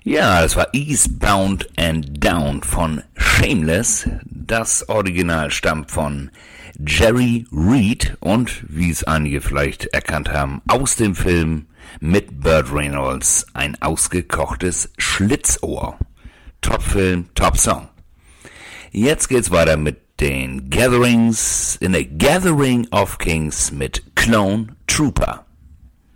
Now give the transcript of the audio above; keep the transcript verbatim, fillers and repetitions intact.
Ja, das war Eastbound and Down von Shameless. Das Original stammt von Jerry Reed und, wie es einige vielleicht erkannt haben, aus dem Film mit Burt Reynolds, ein ausgekochtes Schlitzohr. Top-Film, Top-Song. Jetzt geht's weiter mit den Gatherings in a Gathering of Kings mit Clone Trooper.